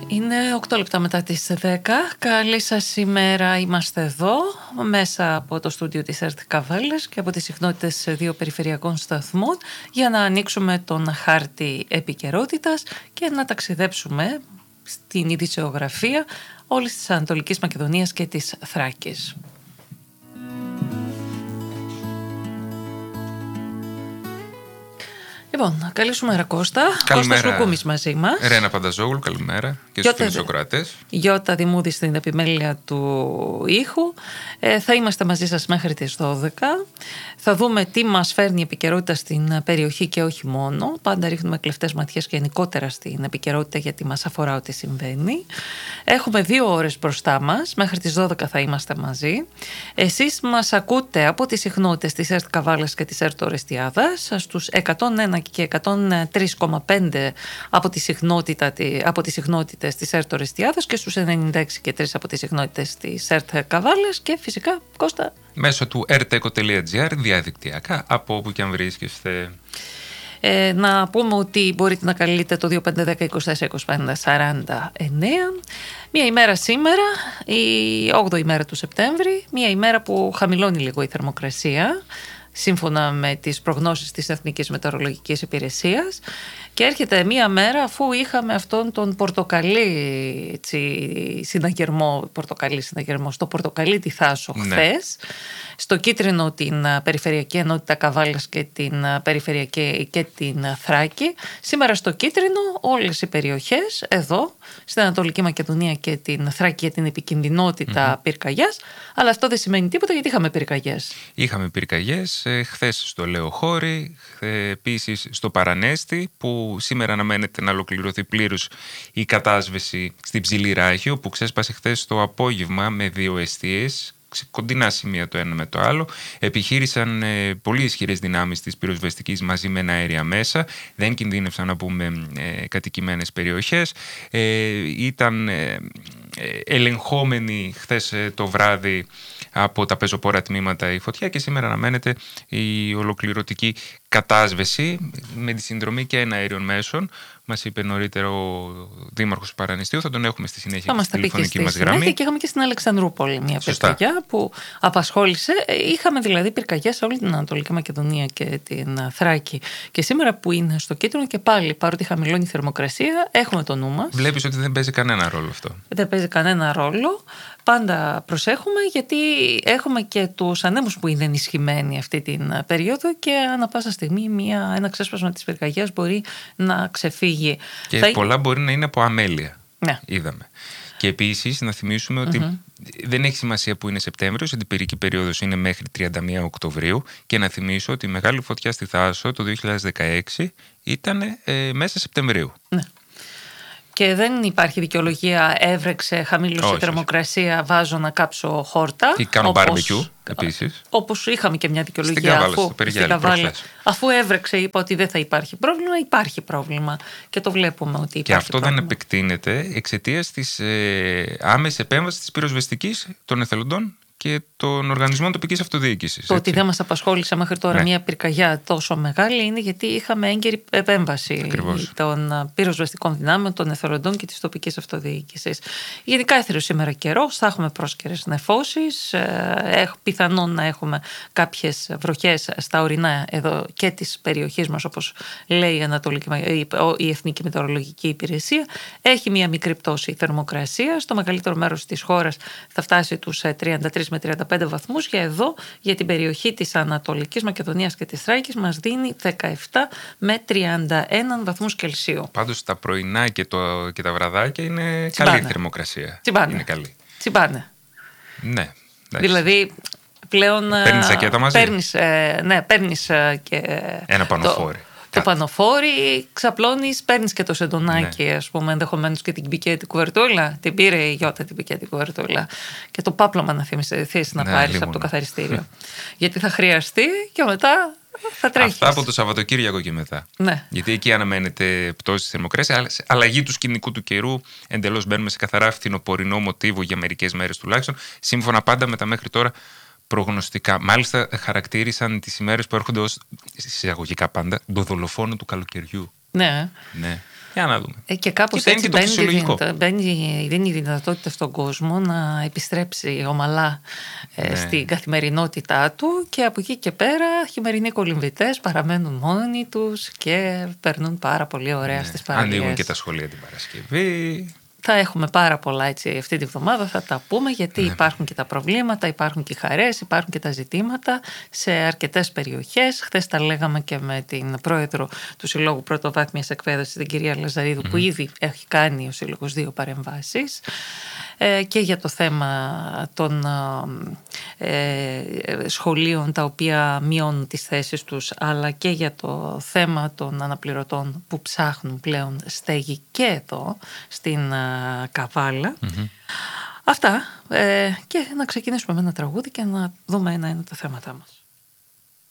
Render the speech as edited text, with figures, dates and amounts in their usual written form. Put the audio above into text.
Είναι 8 λεπτά μετά τις 10. Καλή σας ημέρα, είμαστε εδώ μέσα από το στούντιο της ΕΡΤ Καβάλας και από τις συχνότητες 2 περιφερειακών σταθμών για να ανοίξουμε τον χάρτη επικαιρότητας και να ταξιδέψουμε στην ειδησιογραφία όλης της Ανατολικής Μακεδονίας και της Θράκης. Λοιπόν, καλή σου μέρα Κώστα. Κώστας Λουκούμης μαζί μας. Ρένα Πανταζόγλου, καλημέρα και στους φιλοσοκράτες. Γιώτα Δημούδη στην επιμέλεια του ήχου. Θα είμαστε μαζί σας μέχρι τις 12. Θα δούμε τι μας φέρνει η επικαιρότητα στην περιοχή και όχι μόνο. Πάντα ρίχνουμε κλεφτές ματιές γενικότερα στην επικαιρότητα γιατί μας αφορά ό,τι συμβαίνει. Έχουμε 2 ώρες μπροστά μας. Μέχρι τις 12 θα είμαστε μαζί. Εσείς μας ακούτε από τις συχνότητες της ΕΡΤ Καβάλας και της ΕΡΤ Ορεστιάδας στους 101 και 103,5 από τις συχνότητες της ΕΡΤ Ορεστιάδας και στους 96 και 3 από τις συχνότητες της ΕΡΤ Καβάλας και φυσικά Κώστα μέσω του rteco.gr διαδικτυακά από όπου και αν βρίσκεστε. Να πούμε ότι μπορείτε να καλείτε το 2510-24-25-49. Μία ημέρα σήμερα, η 8η ημέρα του Σεπτέμβρη, μία ημέρα που χαμηλώνει λίγο η θερμοκρασία σύμφωνα με τις προγνώσεις της Εθνικής Μετεωρολογικής Υπηρεσίας και έρχεται μία μέρα αφού είχαμε αυτόν τον πορτοκαλί συναγερμό στο πορτοκαλί τη Θάσο χθες, στο κίτρινο την Περιφερειακή Ενότητα Καβάλας και την Περιφερειακή και την Θράκη. Σήμερα στο κίτρινο όλες οι περιοχές εδώ στην Ανατολική Μακεδονία και την Θράκη για την επικινδυνότητα πυρκαγιάς, αλλά αυτό δεν σημαίνει τίποτα γιατί είχαμε πυρκαγιές. Είχαμε πυρκαγιές χθες στο Λεοχώρι, επίσης στο Παρανέστη, που σήμερα αναμένεται να ολοκληρωθεί πλήρως η κατάσβεση στην Ψηλή Ράχη, όπου ξέσπασε χθες το απόγευμα με 2 εστίες, κοντινά σημεία το ένα με το άλλο. Επιχείρησαν πολύ ισχυρές δυνάμεις της πυροσβεστικής μαζί με αέρια μέσα. Δεν κινδύνευσαν να πούμε κατοικημένες περιοχές. Ήταν ελεγχόμενη χθες το βράδυ από τα πεζοπόρα τμήματα η φωτιά και σήμερα αναμένεται η ολοκληρωτική κατάσβεση με τη συνδρομή και εναέριων μέσων. Μας είπε νωρίτερα ο Δήμαρχος Παρανιστίου, θα τον έχουμε στη συνέχεια και στη τηλεφωνική μας γραμμή. Και είχαμε και στην Αλεξανδρούπολη μια πυρκαγιά που απασχόλησε. Είχαμε δηλαδή πυρκαγιές σε όλη την Ανατολική Μακεδονία και την Θράκη. Και σήμερα που είναι στο κίτρινο και πάλι, παρότι χαμηλώνει η θερμοκρασία, έχουμε το νου μας. Βλέπεις ότι δεν παίζει κανένα ρόλο αυτό. Δεν παίζει κανένα ρόλο. Πάντα προσέχουμε γιατί έχουμε και τους ανέμους που είναι ενισχυμένοι αυτή την περίοδο και ανά πάσα στιγμή ένα ξέσπασμα της πυρκαγιάς μπορεί να ξεφύγει. Και πολλά μπορεί να είναι από αμέλεια. Ναι. Είδαμε. Και επίσης να θυμίσουμε ότι δεν έχει σημασία που είναι Σεπτέμβριος, η αντιπυρική περίοδος είναι μέχρι 31 Οκτωβρίου και να θυμίσω ότι η μεγάλη φωτιά στη Θάσο το 2016 ήταν μέσα Σεπτεμβρίου. Ναι. Και δεν υπάρχει δικαιολογία, έβρεξε, χαμήλωσε η θερμοκρασία, βάζω να κάψω χόρτα. Ή κάνω μπάρμπεκιου επίσης. Όπως είχαμε και μια δικαιολογία αφού έβρεξε, είπα ότι δεν θα υπάρχει πρόβλημα, υπάρχει πρόβλημα. Και το βλέπουμε ότι υπάρχει. Και αυτό πρόβλημα. Δεν επεκτείνεται εξαιτίας της άμεσης επέμβασης της πυροσβεστικής των εθελοντών και των οργανισμών τοπικής αυτοδιοίκησης. Το ότι δεν μας απασχόλησε μέχρι τώρα μια πυρκαγιά τόσο μεγάλη είναι γιατί είχαμε έγκαιρη επέμβαση των πυροσβεστικών δυνάμεων, των εθελοντών και της τοπικής αυτοδιοίκησης. Γενικά έθερο σήμερα καιρό, θα έχουμε πρόσκαιρες νεφώσεις, πιθανόν να έχουμε κάποιες βροχές στα ορεινά εδώ και της περιοχής μας, όπως λέει η Εθνική Μετεωρολογική Υπηρεσία. Έχει μια μικρή πτώση θερμοκρασία, στο μεγαλύτερο μέρος της χώρας θα φτάσει τους 33 με 35 βαθμούς και εδώ για την περιοχή της Ανατολικής Μακεδονίας και της Θράκης μας δίνει 17 με 31 βαθμούς Κελσίου. Πάντως τα πρωινά και τα βραδάκια είναι καλή θερμοκρασία. Τσιμπάνε. Είναι καλή. Τσιμπάνε. Ναι. Δηλαδή πλέον παίρνεις ζακέτα μαζί. Παίρνεις και ένα πανοφόρι. Το πανοφόρι, ξαπλώνεις, παίρνεις και το σεντονάκι, ας πούμε, ενδεχομένως και την πικέτη κουβερτούλα. Την πήρε η Γιώτα την πικέτη κουβερτούλα. Και το πάπλωμα να θες να πάρεις από το καθαριστήριο. Γιατί θα χρειαστεί και μετά θα τρέχεις. Αυτά από το Σαββατοκύριακο και μετά. Ναι. Γιατί εκεί αναμένεται πτώση της θερμοκρασίας, αλλαγή του σκηνικού του καιρού. Εντελώς μπαίνουμε σε καθαρά φθινοπορεινό μοτίβο για μερικές μέρες τουλάχιστον. Σύμφωνα πάντα με τα μέχρι τώρα προγνωστικά. Μάλιστα χαρακτήρισαν τις ημέρες που έρχονται ως, εισαγωγικά πάντα, το δολοφόνο του καλοκαιριού. Ναι. Ναι. Για να δούμε. Και κάπως Κοίτα, έτσι δίνει δυνατότητα στον κόσμο να επιστρέψει ομαλά στην καθημερινότητά του, και από εκεί και πέρα χειμερινοί κολυμβητές παραμένουν μόνοι τους και περνούν πάρα πολύ ωραία στις παραλίες. Ανοίγουν και τα σχολεία την Παρασκευή. Θα έχουμε πάρα πολλά έτσι αυτή τη βδομάδα, θα τα πούμε, γιατί υπάρχουν και τα προβλήματα, υπάρχουν και οι χαρές, υπάρχουν και τα ζητήματα σε αρκετές περιοχές. Χθες τα λέγαμε και με την πρόεδρο του Συλλόγου Πρωτοβάθμιας Εκπαίδευσης, την κυρία Λαζαρίδου, που ήδη έχει κάνει ο Σύλλογος 2 παρεμβάσεις, και για το θέμα των σχολείων τα οποία μειώνουν τις θέσεις τους, αλλά και για το θέμα των αναπληρωτών που ψάχνουν πλέον στέγη και εδώ στην Καβάλα. Αυτά, και να ξεκινήσουμε με ένα τραγούδι και να δούμε ένα-ένα τα θέματά μας.